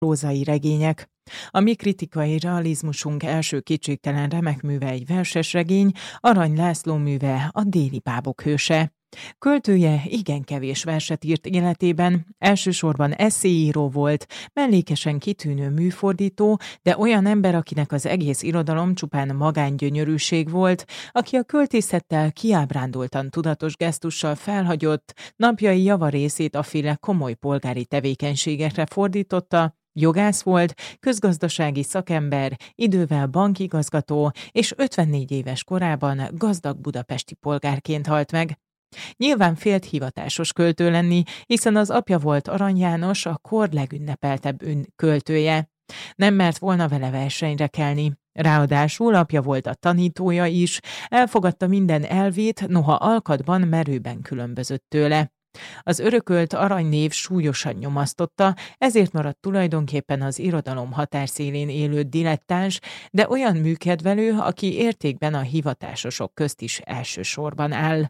Prózai regények. A mi kritikai realizmusunk első kétségtelen remek műve egy verses regény, Arany László műve, a Déli bábok hőse. Költője igen kevés verset írt életében, elsősorban esszéíró volt, mellékesen kitűnő műfordító, de olyan ember, akinek az egész irodalom csupán magángyönyörűség volt, aki a költészettel kiábrándultan tudatos gesztussal felhagyott, napjai javarészét aféle komoly polgári tevékenységekre fordította, jogász volt, közgazdasági szakember, idővel bankigazgató, és 54 éves korában gazdag budapesti polgárként halt meg. Nyilván félt hivatásos költő lenni, hiszen az apja volt Arany János, a kor legünnepeltebb költője. Nem mert volna vele versenyre kelni. Ráadásul apja volt a tanítója is, elfogadta minden elvét, noha alkatban merőben különbözött tőle. Az örökölt aranynév súlyosan nyomasztotta, ezért maradt tulajdonképpen az irodalom határszélén élő dilettáns, de olyan műkedvelő, aki értékben a hivatásosok közt is elsősorban áll.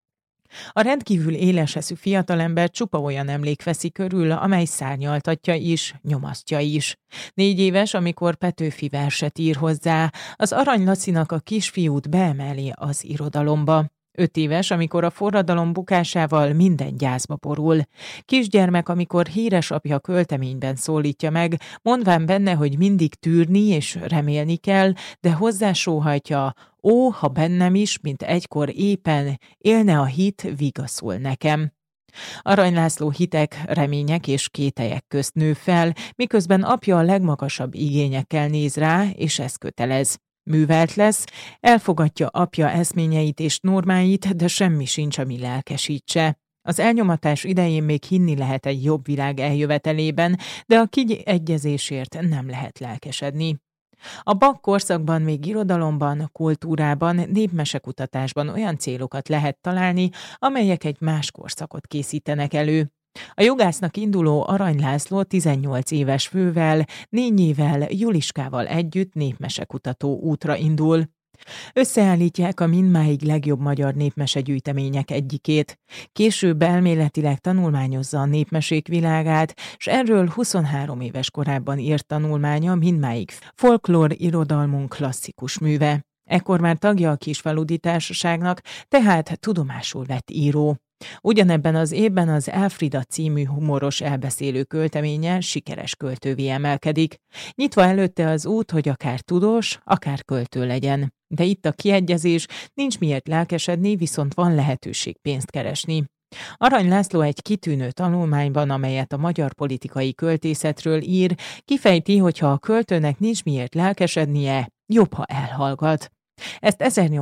A rendkívül éleseszű fiatalember csupa olyan emlék veszi körül, amely szárnyaltatja is, nyomasztja is. 4 éves, amikor Petőfi verset ír hozzá, az Arany Lacinak a kisfiút beemeli az irodalomba. 5 éves, amikor a forradalom bukásával minden gyászba borul. Kisgyermek, amikor híres apja költeményben szólítja meg, mondván benne, hogy mindig tűrni és remélni kell, de hozzásóhajtja: ó, ha bennem is, mint egykor éppen, élne a hit, vigaszul nekem. Arany László hitek, remények és kételyek közt nő fel, miközben apja a legmagasabb igényekkel néz rá, és ez kötelez. Művelt lesz, elfogadja apja eszményeit és normáit, de semmi sincs, ami lelkesítse. Az elnyomatás idején még hinni lehet egy jobb világ eljövetelében, de a kiegyezésért nem lehet lelkesedni. A Bak korszakban még irodalomban, kultúrában, népmesekutatásban olyan célokat lehet találni, amelyek egy más korszakot készítenek elő. A jogásznak induló Arany László 18 éves fővel, Nényével, Juliskával együtt népmesekutató útra indul. Összeállítják a mindmáig legjobb magyar népmesegyűjtemények egyikét. Később elméletileg tanulmányozza a népmesék világát, s erről 23 éves korában írt tanulmánya mindmáig folklór irodalmunk klasszikus műve. Ekkor már tagja a Kisfaludy Társaságnak, tehát tudomásul vett író. Ugyanebben az évben az Elfrida című humoros elbeszélő költeménye sikeres költővé emelkedik, nyitva előtte az út, hogy akár tudós, akár költő legyen. De itt a kiegyezés, nincs miért lelkesedni, viszont van lehetőség pénzt keresni. Arany László egy kitűnő tanulmányban, amelyet a magyar politikai költészetről ír, kifejti, hogy ha a költőnek nincs miért lelkesednie, jobb, ha elhallgat. Ezt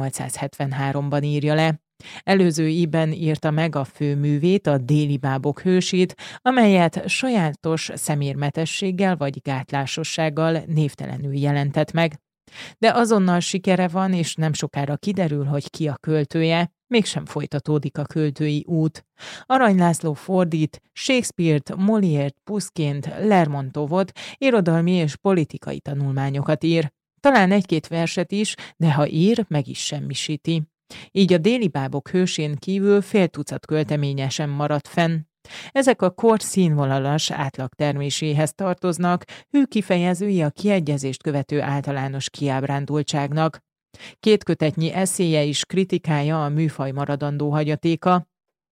1873-ban írja le. Előző íjben írta meg a főművét, a Déli bábok hősét, amelyet sajátos szemérmetességgel vagy gátlásossággal névtelenül jelentett meg. De azonnal sikere van, és nem sokára kiderül, hogy ki a költője, mégsem folytatódik a költői út. Arany László fordít, Shakespeare-t, Molière-t, Puszkint, Lermontovot, irodalmi és politikai tanulmányokat ír. Talán egy-két verset is, de ha ír, meg is semmisíti. Így a Déli bábok hősén kívül fél tucat költeménye sem maradt fenn. Ezek a kor színvonalas átlagterméséhez tartoznak, hű kifejezői a kiegyezést követő általános kiábrándultságnak. 2 kötetnyi esszéje is kritikája a műfaj maradandó hagyatéka.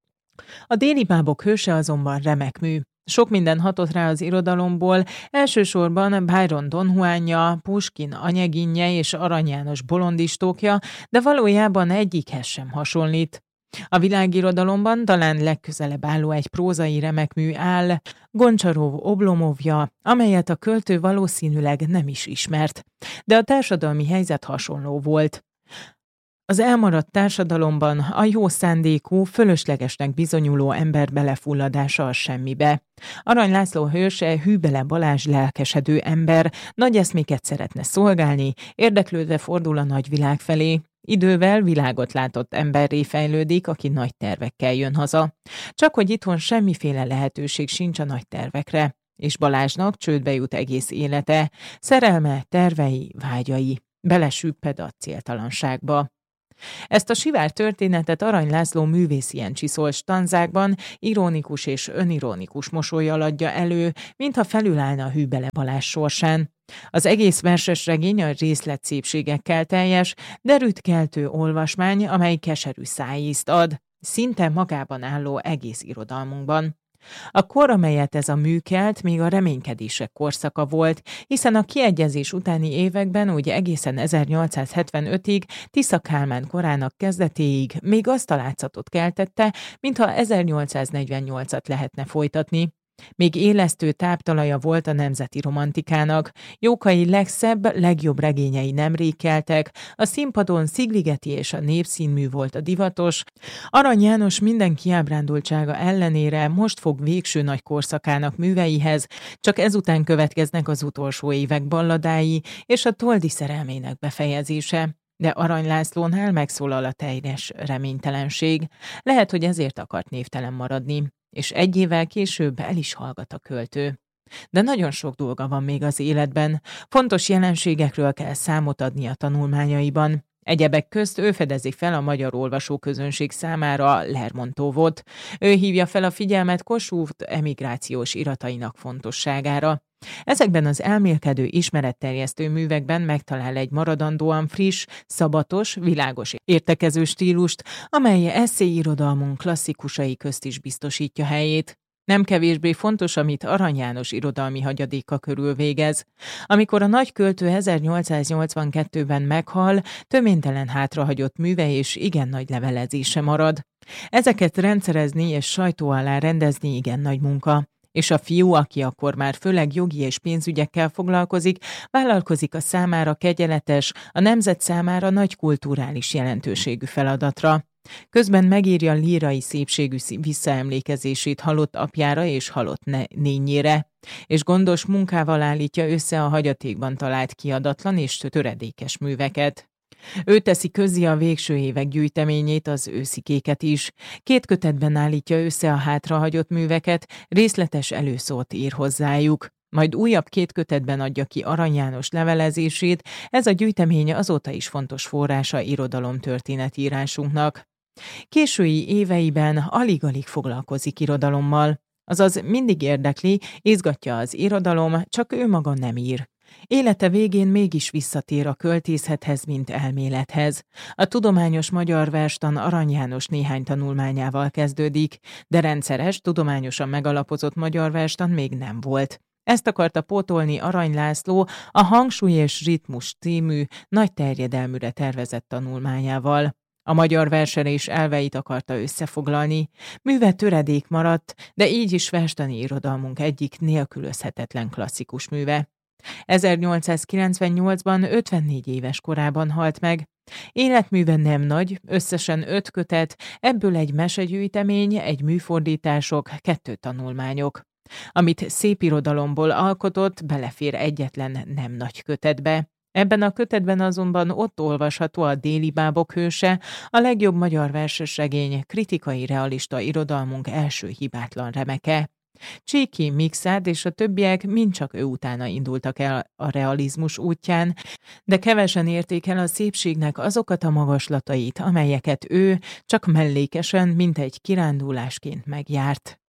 A Déli bábok hőse azonban remek mű. Sok minden hatott rá az irodalomból, elsősorban Byron Don Juanja, Puskin Anyeginje és Arany János bolondistókja, de valójában egyikhez sem hasonlít. A világirodalomban talán legközelebb álló egy prózai remekmű áll, Goncsarov Oblomovja, amelyet a költő valószínűleg nem is ismert, de a társadalmi helyzet hasonló volt. Az elmaradt társadalomban a jó szándékú, fölöslegesnek bizonyuló ember belefulladása a semmibe. Arany László hőse Hűbele Balázs lelkesedő ember, nagy eszméket szeretne szolgálni, érdeklődve fordul a nagyvilág felé. Idővel világot látott emberré fejlődik, aki nagy tervekkel jön haza. Csak hogy itthon semmiféle lehetőség sincs a nagy tervekre, és Balázsnak csődbe jut egész élete, szerelme, tervei, vágyai. Belesüpped a céltalanságba. Ezt a sivár történetet Arany László művész ilyen csiszol stanzákban ironikus és önironikus mosollyal adja elő, mintha felülállna a Hűbele Balázs sorsán. Az egész verses regény a részletszépségekkel teljes, derűtkeltő olvasmány, amely keserű szájízt ad, szinte magában álló egész irodalmunkban. A kor, amelyet ez a mű kelt, még a reménykedések korszaka volt, hiszen a kiegyezés utáni években, úgy egészen 1875-ig, Tisza Kálmán korának kezdetéig még azt a látszatot keltette, mintha 1848-at lehetne folytatni. Még élesztő táptalaja volt a nemzeti romantikának, Jókai legszebb, legjobb regényei nemrég keltek, a színpadon Szigligeti és a Népszínmű volt a divatos, Arany János minden kiábrándultsága ellenére most fog végső nagy korszakának műveihez, csak ezután következnek az utolsó évek balladái és a Toldi szerelmének befejezése. De Arany Lászlónál megszólal a teljes reménytelenség, lehet, hogy ezért akart névtelen maradni. És egy évvel később el is hallgat a költő. De nagyon sok dolga van még az életben, fontos jelenségekről kell számot adni a tanulmányaiban. Egyebek közt ő fedezi fel a magyar olvasóközönség számára Lermontovot. Ő hívja fel a figyelmet Kossuth emigrációs iratainak fontosságára. Ezekben az elmélkedő ismeretterjesztő művekben megtalál egy maradandóan friss, szabatos, világos értekező stílust, amely esszéirodalmunk klasszikusai közt is biztosítja helyét. Nem kevésbé fontos, amit Arany János irodalmi hagyadéka körül végez. Amikor a nagy költő 1882-ben meghal, töménytelen hátrahagyott műve és igen nagy levelezése marad. Ezeket rendszerezni és sajtó alá rendezni igen nagy munka. És a fiú, aki akkor már főleg jogi és pénzügyekkel foglalkozik, vállalkozik a számára kegyeletes, a nemzet számára nagy kulturális jelentőségű feladatra. Közben megírja lírai szépségű visszaemlékezését halott apjára és halott nényére, és gondos munkával állítja össze a hagyatékban talált kiadatlan és töredékes műveket. Ő teszi közzé a végső évek gyűjteményét, az őszikéket is. 2 kötetben állítja össze a hátrahagyott műveket, részletes előszót ír hozzájuk. Majd újabb 2 kötetben adja ki Arany János levelezését, ez a gyűjtemény azóta is fontos forrása irodalomtörténetírásunknak. Késői éveiben alig-alig foglalkozik irodalommal, azaz mindig érdekli, izgatja az irodalom, csak ő maga nem ír. Élete végén mégis visszatér a költészethez, mint elmélethez. A tudományos magyar verstan Arany János néhány tanulmányával kezdődik, de rendszeres, tudományosan megalapozott magyar verstan még nem volt. Ezt akarta pótolni Arany László a Hangsúly és ritmus című nagy terjedelműre tervezett tanulmányával. A magyar verselés elveit akarta összefoglalni, műve töredék maradt, de így is verstani irodalmunk egyik nélkülözhetetlen klasszikus műve. 1898-ban 54 éves korában halt meg. Életműve nem nagy, összesen 5 kötet, ebből egy mesegyűjtemény, egy műfordítások, 2 tanulmányok. Amit szépirodalomból alkotott, belefér egyetlen nem nagy kötetbe. Ebben a kötetben azonban ott olvasható a Déli bábok hőse, a legjobb magyar versesregény, kritikai realista irodalmunk első hibátlan remeke. Csíky, Mikszád és a többiek mind csak ő utána indultak el a realizmus útján, de kevesen érték el a szépségnek azokat a magaslatait, amelyeket ő csak mellékesen, mint egy kirándulásként megjárt.